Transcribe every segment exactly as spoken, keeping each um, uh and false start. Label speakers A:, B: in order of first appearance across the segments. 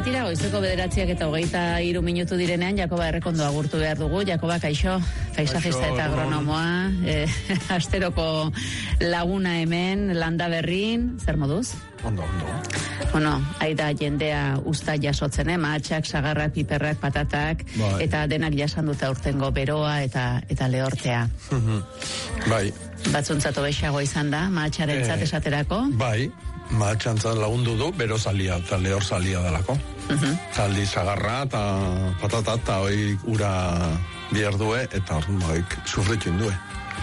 A: tira, goizeko bederatziak eta hogeita hiru minutu direnean, Jakoba Errekondo agurtu behar dugu. Jakoba, kaixo, paisajista eta agronomoa, eh, asteroko laguna hemen, landa berrin, zer moduz?
B: Ondo, ondo.
A: Bueno, aida jendea usta jasotzen, eh? Mahatxak, sagarrak, piperrak, patatak, bai. Eta denak jasan dute aurtengo beroa eta eta lehortea.
B: Bai.
A: Batzuntzat obexago izan da, mahatxaren eh, zat esaterako?
B: Bai. Mahatxantzan lagundu du, bero zalia, eta lehor zalia dalako. Uh-huh. Zaldi sagarra eta patata eta hoi ura bihar due, eta hori moik sufritu indue.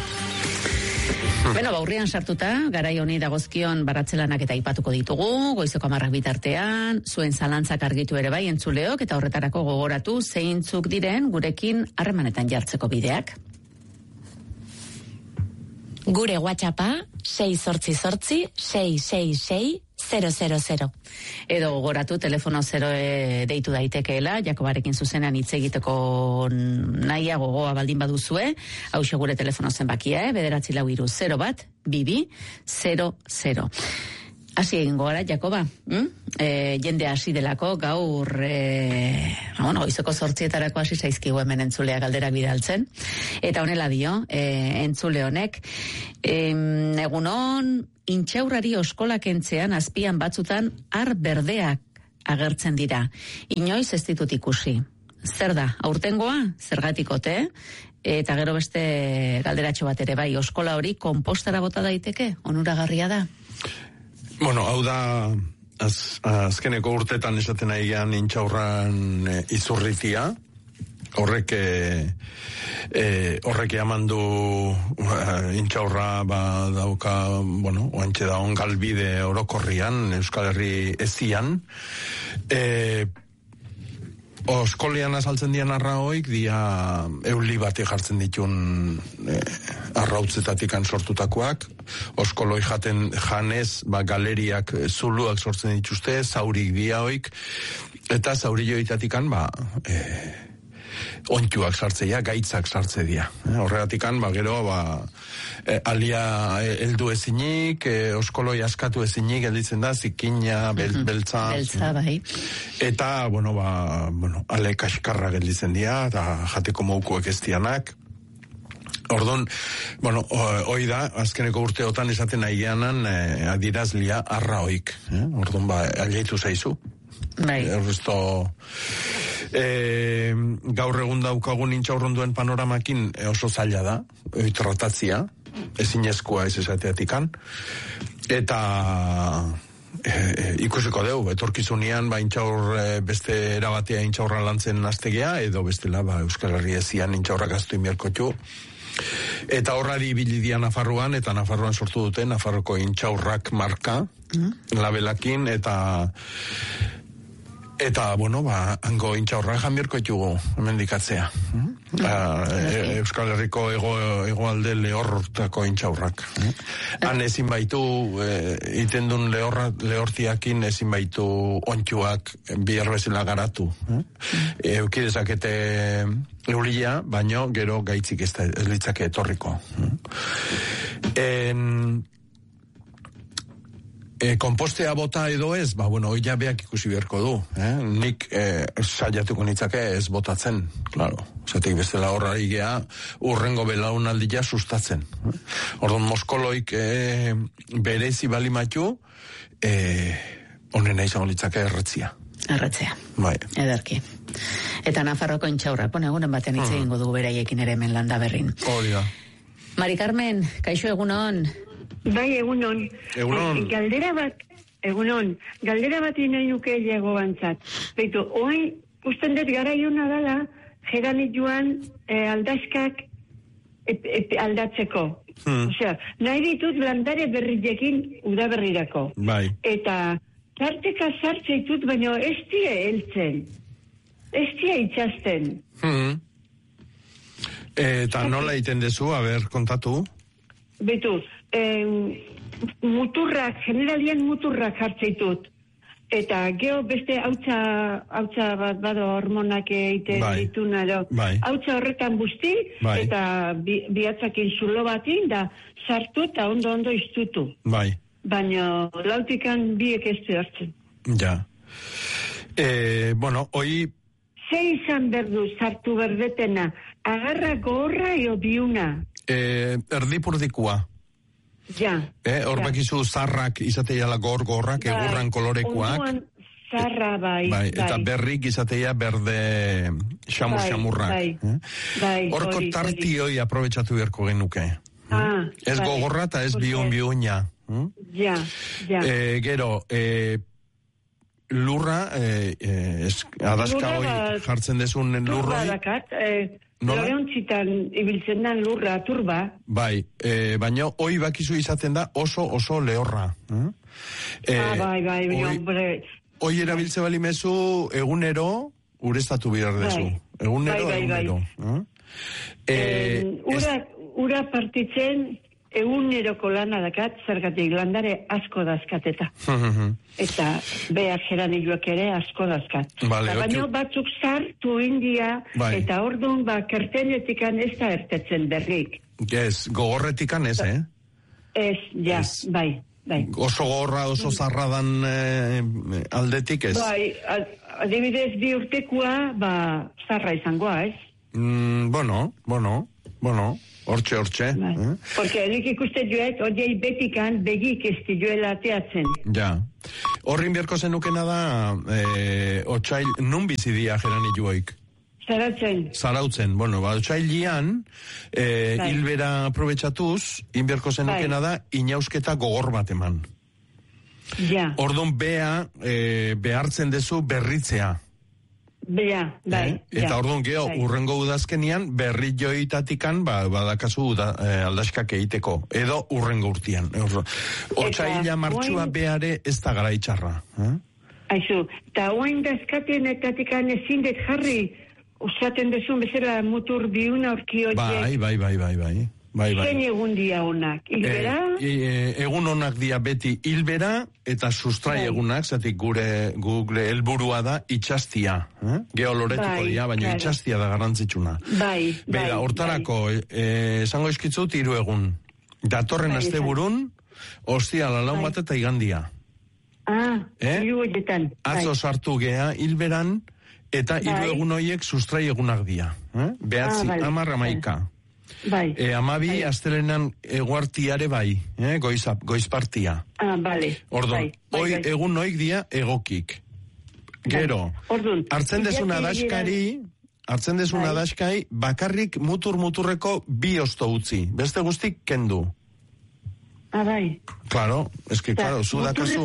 A: Beno, baurrian sartuta, garai honi dagozkion baratzelanak eta aipatuko ditugu, goizeko amarrak bitartean, zuen zalantzak argitu ere bai entzuleok, eta horretarako gogoratu zeintzuk diren gurekin harremanetan jartzeko bideak.
C: Gure WhatsAppa sei zortzi zortzi sei sei sei zero zero zero.
A: Edo gogoratu telefono zero e, deitu daitekeela, Jakobarekin zuzenean hitz egiteko nahia gogoa baldin baduzue, hau gure telefono zenbakia, eh? Bederatzi lau hiru zero bat, bibi, zero zero. Hasi egingo gara, Jakoba, hm? E, jende hasi delako, gaur, e, bueno, goizeko zortzietarako hasi zaizkigu hemen entzulea galderak bidaltzen. Eta honela dio, e, entzule honek, e, egunon, intxaurrari oskola kentzean azpian batzutan ar berdeak agertzen dira. Inoiz ez ditut ikusi. Zer da, aurtengoa, zergatik ote? Eta gero beste galderatxo bat ere bai, oskola hori konpostara bota daiteke, onuragarria da?
B: Bueno, hau da, az, azkeneko urtetan esaten nahian intxaurran e, izurritia, horrek e, e, horrek eman du uh, intxaurra ba, dauka, bueno, oantxe da ongalbide orokorrian, Euskal Herri ezian, e, oskolean azaltzen dian arra hoik, dia euli bati jartzen ditun e, arrautzetatik sortutakoak, oskoloi jaten janez, ba, galeriak, zuluak sortzen dituzte, zaurik dia hoik, eta zauri joitatikan, ba, e, ontuak sartzea, gaitzak sartze dira. E, horregatikan, ba, gero, ba, e, alia heldu ezinik, e, oskoloi askatu ezinik, gelditzen da, zikina, bel, beltza.
A: Beltza, bai.
B: Eta, bueno, ba, bueno, ale kaskarra gelditzen dira, eta jateko moukuek ez dianak. Ordon, bueno, hoi da, azkeneko urteotan esaten nahianan eh, adirazlia arra hoik. Eh? Ordon, ba, aliaitu zaizu.
A: Bai.
B: Erresto, eh, gaur egun daukagun intxaurronduen panoramakin oso zaila da, tratatzia, ezinezkoa ez esateatikan, eta e, e, ikusiko deu, etorkizunean ba, intxaur, e, beste erabatea intxaurra lantzen aztegea, edo bestela ba, Euskal Herri ezian intxaurrak aztu inbierkotxu. Eta horrari bilidia Nafarroan, eta Nafarroan sortu dute, Nafarroko intxaurrak marka, mm. labelakin, eta eta, bueno, ba, hango intxaurrak janbierko etxugu, hemen dikatzea. Mm. Mm. E, Euskal Herriko ego, egoalde lehortako intxaurrak. Mm. Han ezin baitu, e, itendun lehorra, lehortiakin ezin baitu ontsuak bihar bezala garatu. Mm. E, eukidezakete eulia, baino gero gaitzik ez, da, ez litzake etorriko. En, e, kompostea bota edo ez, ba, bueno, hoi jabeak ikusi beharko du. Eh? Nik e, saiatuko nitzake ez botatzen, claro. Zatik bestela horra igea urrengo belaunaldia sustatzen. Eh? Ordon moskoloik e, berezi balimatu, e, honena izango litzake erretzia.
A: Erretzea.
B: Bai.
A: Ederki. Eta Nafarroko intxaurrak, bon, egunen batean hitz egingo dugu beraiekin ere hemen landa berrin.
B: Hori da.
A: Mari Carmen, kaixo egunon.
D: Bai, egunon.
B: Egunon.
D: Galdera bat, egunon, galdera bat nahi nuke jego bantzat. Beitu, oain, usten dut gara iuna dala, jeranit joan eh, aldazkak ep, ep, aldatzeko. Hmm. Osea, nahi ditut landare berriekin udaberrirako.
B: Bai.
D: Eta tarteka sartzeitut, baina ez die heltzen. Ez die itxasten.
B: Hmm. Eta nola egiten dezu, a ber, kontatu?
D: Betu, eh, muturrak, generalian muturrak hartzeitut. Eta geho beste hautsa, hautsa bat bado hormonak egiten
B: bai.
D: dituna.
B: Bai.
D: Hautsa horretan busti, bai. Eta bi, bihatzakin zulo batin, da sartu eta ondo-ondo iztutu.
B: Bai.
D: Baina lautikan biek ez hartzen.
B: Ja. Eh, bueno, hoi...
D: Ze izan berdu sartu berdetena, agarra gorra eo biuna.
B: Eh, erdipurdikua.
D: Ja.
B: Eh, hor
D: ja.
B: bakizu zarrak izateia gor gorrak, bai, egurran kolorekoak.
D: Onduan zarra bai,
B: bai,
D: bai.
B: Eta berrik izateia berde xamur-xamurrak.
D: Bai, bai, bai.
B: Horko
D: hori,
B: tartioi aprobetsatu beharko genuke.
D: Ah,
B: ez bai. Gogorra eta ez biun-biunia.
D: Ja, ja.
B: Eh, gero, eh, lurra, eh, eh, es, adaska hoi jartzen dezun lurroi.
D: Turba dakat, eh, Loreontzitan ibiltzen dan lurra, turba.
B: Bai, eh, baina hoi bakizu izaten da oso oso lehorra.
D: Eh, ah, bai, bai, bai, hombre.
B: Hoi erabiltze bali mezu egunero ureztatu bihar dezu.
D: Bai.
B: Egunero,
D: bai, bai,
B: egunero.
D: Bai. Eh, eh, ura, es... ura partitzen eguneroko lana dakat, zergatik landare asko dazkateta. Eta behar geranilloak ere asko dazkat.
B: Vale,
D: baina batzuk zartu india, bai. Eta orduan ba kertenetikan ez da ertetzen berrik.
B: Ez, gogorretikan ez, eh?
D: Ez, ja, ez. Bai. Bai.
B: Oso gorra, oso zarradan eh, aldetik ez?
D: Bai, adibidez bi urtekoa, ba, zarra izangoa, ez?
B: Mm, bueno, bueno, bueno, hortxe, hortxe.
D: Bai. Eh? Porque nik ikuste joet, odiei betikan begik ez joela teatzen.
B: Ja. Horrin berko zenukena da, eh, otxail, nun bizidia jerani joik?
D: Zarautzen.
B: Zarautzen, bueno, ba, otxailian, eh, bai. Hilbera aprobetsatuz, inberko zenukena bai. Da, inausketa gogor bat eman.
D: Ja.
B: Ordun bea, eh, behartzen dezu berritzea.
D: Bea, bai.
B: Eh? Eta ja. Ordun geho, bai. Urrengo udazkenian, berri joitatikan, ba, badakazu da, eh, aldaskak egiteko. Edo urrengo urtian. Otxaila martxua oin... beare ez da gara itxarra. Eh?
D: Aizu, eta oain dazkatenetatikan ezin dut jarri, usaten dezun bezala mutur biuna orki horiek.
B: Bai, bai, bai, bai, bai. Bai, bai.
D: Zen egun dia honak, hilbera?
B: E, e, egun honak dia beti hilbera eta sustrai bai. Egunak, zatik gure Google helburua da itxastia. Eh? Geoloretuko bai, dia, baina claro. Itxastia da garantzitsuna.
D: Bai, bai.
B: Bera, hortarako, bai. E, esango izkitzut hiru egun. Datorren bai, asteburun, ostia lalaun bai. Bat eta igandia.
D: Ah,
B: eh?
D: hiru egetan.
B: Atzo sartu gea hilberan, eta hiru bai. Egun horiek sustrai egunak dia. Eh? Behatzi, ah, bai. Amarra maika. Bai.
A: Bai.
B: E, amabi, bai. Astelenan eguartiare bai, eh? goiz, goiz partia.
A: Ah, bale.
B: Ordon,
A: bai, bai,
B: oi,
A: bai.
B: egun noik dia egokik. Gero,
A: Ordun,
B: hartzen dezuna daskari, hartzen dezuna bai. Daskari, bakarrik mutur-muturreko bi osto utzi. Beste guztik kendu.
A: Ah, bai.
B: Claro, eski, claro, zu dakazu.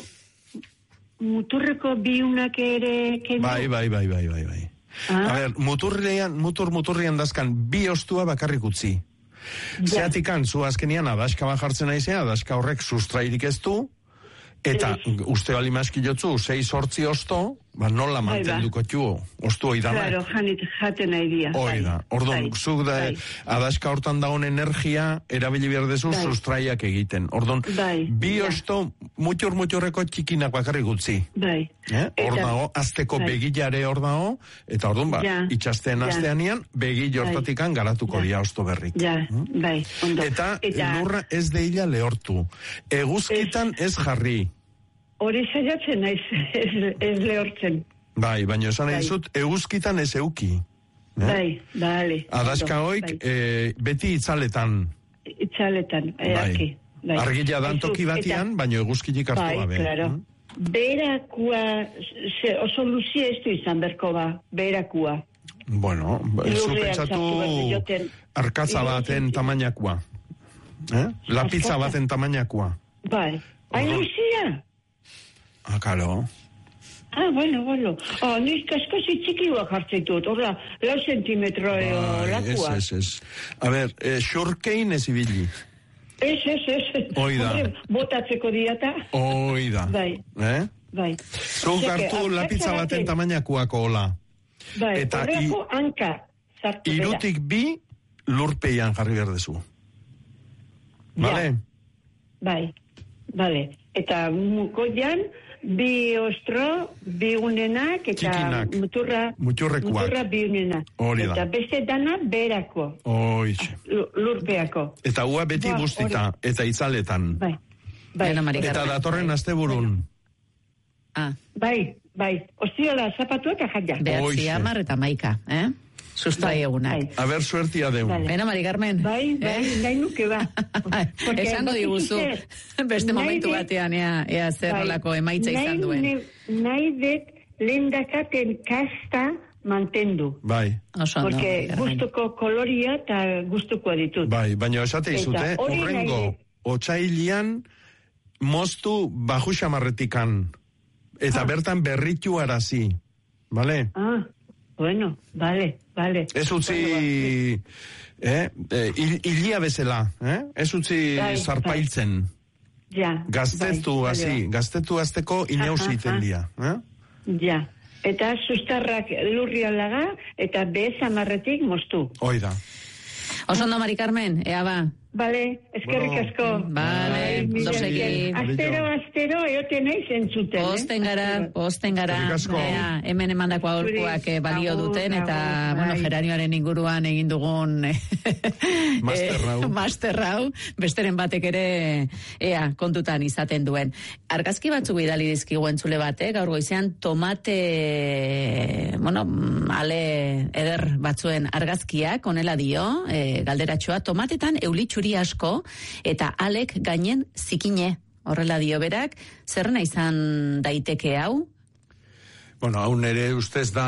A: Muturreko biunak ere kendu.
B: Bai, bai, bai, bai, bai, bai. Ah. A ber, muturrean, mutur muturrean dazkan bi ostua bakarrik utzi. Ja. Zeatikan, zu azkenian adaska bajartzen aizea, adaska horrek sustrairik ez du, eta es. Uste bali maski jotzu, sei sortzi osto, ba nola mantenduko txuo, ostu oidanak.
A: Claro, janit, jaten nahi dia.
B: Oida, ordon, zuk da, adaska hortan dagoen energia, erabili berdezu, bai. Sustraiak egiten. Ordon,
A: bai.
B: Bi osto, mutur muturreko txikinak bakarrik utzi.
A: Bai.
B: Eh? Hor dago, azteko bai. Begilare hor dago, eta ordun ba, ja. Itxasteen ja. Asteanian, begil hortatikan bai. Garatuko ja. Dia osto berrik.
A: Ja, hmm? Bai, ondo.
B: Eta, eta lurra ez deila lehortu. Eguzkitan ez, ez jarri.
A: Hori saiatzen naiz, ez, ez lehortzen.
B: Bai, baina esan nahi zut, eguzkitan ez euki.
A: Eh? Bai, bale.
B: Adaska hoik, bai. e, beti itzaletan.
A: Itzaletan, e,
B: bai.
A: Aki. Bai.
B: Argila dan toki batian, eta... baina eguzkitik hartu
A: bai,
B: gabe.
A: Bai, claro. Hmm? Berakua, se, oso luzia ez du izan berko ba, berakua.
B: Bueno, zu pentsatu arkatza baten tamainakua. Eh? Lapitza baten tamainakua.
A: Bai. Hain luzia?
B: Ah, kalo.
A: Ah, bueno, bueno. Ah, niz kaskosi txikiuak hartzen dut. Horra, lau sentimetro eo lakua.
B: Ez, ez, ez. A ber, eh, xurkein ez ibili.
A: Ez, ez, ez.
B: Oida.
A: Botatzeko diata.
B: Oida.
A: Bai.
B: Eh?
A: Bai.
B: Zuk hartu lapitza baten tamainakuako hola.
A: Bai,
B: eta
A: horreko i... hanka. Zartu
B: irutik bi lurpeian jarri berdezu. Vale?
A: Bai, vale. Eta mukoian, bi ostro, bi unenak, eta
B: txikinak.
A: muturra, muturra bi unenak. Eta beste dana berako.
B: Oixe.
A: Lurpeako.
B: Eta ua beti ba, guztita, ori. Eta itzaletan.
A: Bai. Bai.
B: Eta datorren asteburun.
A: Ah.
D: Bai, bai. Ostiola zapatu eta jaia.
A: Behatzi hamar eta maika, eh? Sustrai egunak.
D: Bai.
B: A ber, suertia deu.
D: Vale.
A: Bena, Mari Carmen.
D: Bai, bai,
A: Eh?
D: nahi nuke ba. Porque
A: Esango diguzu, beste
D: nahi
A: momentu
D: dut-
A: batean, ea, ea zer
D: bai,
A: nolako emaitza izan
D: nahi
A: duen.
D: ne- Nahi dut lehendakaten kasta mantendu.
B: Bai,
A: Oso ondo, Mari
D: Porque
A: Carmen.
D: gustuko koloria eta gustukoa ditut.
B: bai, baina esate
D: Eta
B: izute,
D: hori
B: horrengo,
D: nahi-
B: otsailian, moztu baju xamarretikan, eta
D: Ah.
B: bertan berritu arazi, bale?
D: Ah, bueno, vale, vale.
B: Ez utzi, eh, eh, hil- hilia bezala, eh? Ez utzi
D: Bai,
B: zarpailtzen.
D: Ja.
B: Gaztetu
D: bai,
B: hasi,
D: vale,
B: gaztetu azteko ineus
D: Aha,
B: egiten
D: aha.
B: dia, eh?
D: Ja. Eta sustarrak lurria laga, eta bez amarretik moztu.
B: Hoi da.
A: Oso ondo, Mari Carmen, ea ba.
D: Vale, eskerrik
B: Bueno,
D: asko.
A: Vale,
D: Bai, mila
A: ondo segi.
D: esker. Astero, astero, eote nahi zentzuten, eh?
A: Posten gara,
D: Astero.
A: posten gara,
B: Eskerrik asko.
A: ea, hemen emandako aholkuak
D: Zuri,
A: eh, balio
D: agur,
A: duten, eta,
D: agur,
A: bueno,
D: bai.
A: geranioaren inguruan egin dugun eh,
B: Master hau.
A: eh, master hau, besteren batek ere, ea, kontutan izaten duen. Argazki batzuk bidali dizkigu entzule batek, gaur goizean tomate, bueno, mm, ale eder batzuen argazkiak, onela dio, eh, galderatxoa, tomatetan eulitxuri asko, eta alek gainen zikine. Horrela dio berak, zer nahi izan daiteke hau?
B: Bueno, hau nere ustez da